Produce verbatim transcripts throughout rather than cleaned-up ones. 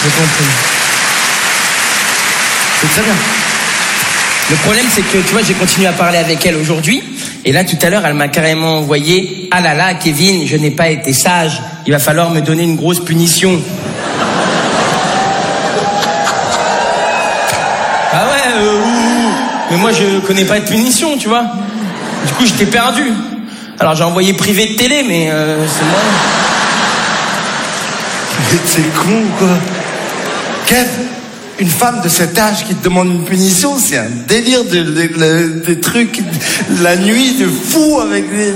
J'ai compris. C'est très bien. Le problème, c'est que, tu vois, j'ai continué à parler avec elle aujourd'hui. Et là, tout à l'heure, elle m'a carrément envoyé « Ah là là, Kevin, je n'ai pas été sage. Il va falloir me donner une grosse punition. » Ah ouais, euh, ouh, mais moi, je connais pas de punition, tu vois. Du coup, j'étais perdu. Alors, j'ai envoyé privé de télé, mais euh, c'est moi. Mais c'est con ou quoi? Kev, une femme de cet âge qui te demande une punition, c'est un délire de, de, de, de trucs, la nuit de fou avec des...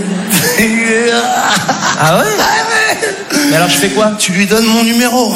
Ah ouais? Ah ouais. Mais alors je fais quoi? Tu lui donnes mon numéro.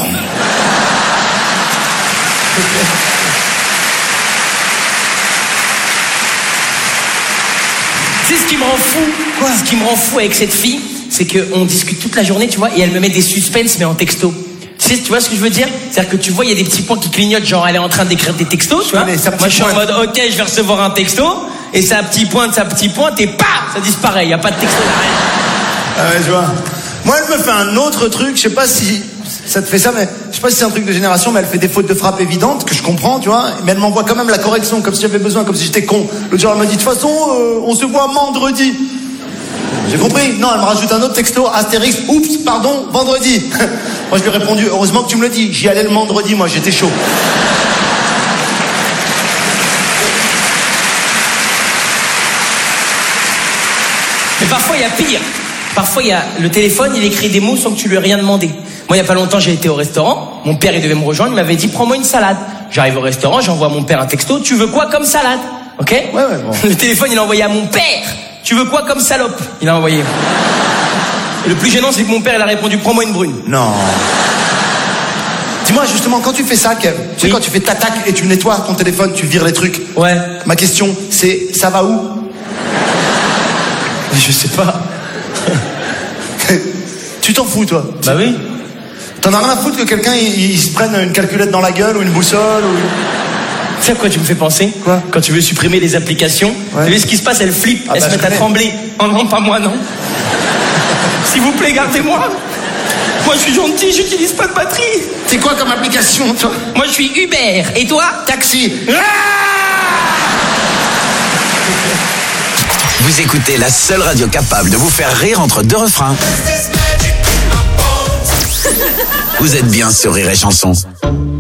Tu sais ce qui me rend fou? Quoi? Ce qui me rend fou avec cette fille, c'est qu'on discute toute la journée, tu vois, et elle me met des suspens, mais en texto. Tu sais, tu vois ce que je veux dire? C'est-à-dire que tu vois, il y a des petits points qui clignotent, genre elle est en train d'écrire des textos, tu vois. Oui, moi, je suis en mode, ok, je vais recevoir un texto, et ça petit point, ça petit point, et paf, ça disparaît, il n'y a pas de texto, il n'y a rien. Ah ouais, je vois. Moi, elle me fait un autre truc, je sais pas si ça te fait ça, mais je sais pas si c'est un truc de génération, mais elle fait des fautes de frappe évidentes, que je comprends, tu vois, mais elle m'envoie quand même la correction, comme si j'avais besoin, comme si j'étais con. L'autre jour, elle m'a dit, de toute façon, euh, on se voit vendredi. J'ai compris. Non, elle me rajoute un autre texto, Astérix, oups, pardon, vendredi. Moi, je lui ai répondu, heureusement que tu me le dis, j'y allais le vendredi, moi, j'étais chaud. Mais parfois, il y a pire. Parfois, il y a le téléphone, il écrit des mots sans que tu lui aies rien demandé. Moi, il y a pas longtemps, j'ai été au restaurant. Mon père, il devait me rejoindre. Il m'avait dit, prends-moi une salade. J'arrive au restaurant, j'envoie à mon père un texto. Tu veux quoi comme salade? Ok? Ouais, ouais, bon. Le téléphone, il a envoyé à mon père. Tu veux quoi comme salope? Il a envoyé. Et le plus gênant, c'est que mon père, il a répondu, prends-moi une brune. Non. Dis-moi, justement, quand tu fais ça, Kev, tu sais, oui. quand tu fais tac et tu nettoies ton téléphone, tu vires les trucs. Ouais. Ma question, c'est, ça va où? Je sais pas. Tu t'en fous, toi? Bah oui. T'en as rien à foutre que quelqu'un, il, il se prenne une calculette dans la gueule ou une boussole ou... Tu sais à quoi tu me fais penser? Quoi? Quand tu veux supprimer les applications, ouais. tu vois ce qui se passe, elles flippent, ah elles bah, se mettent à connais. trembler. Oh non, pas moi, non. S'il vous plaît, gardez-moi. Moi, je suis gentil, j'utilise pas de batterie. C'est quoi comme application, toi? Moi, je suis Uber. Et toi? Taxi. Ah! Vous écoutez la seule radio capable de vous faire rire entre deux refrains. Vous êtes bien sur Rire et Chanson.